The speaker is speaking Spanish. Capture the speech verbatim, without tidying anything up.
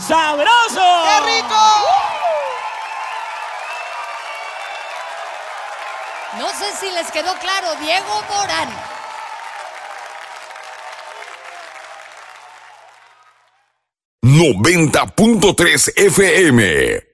¡Sabroso! ¡Qué rico! No sé si les quedó claro, Diego Morán. noventa punto tres F M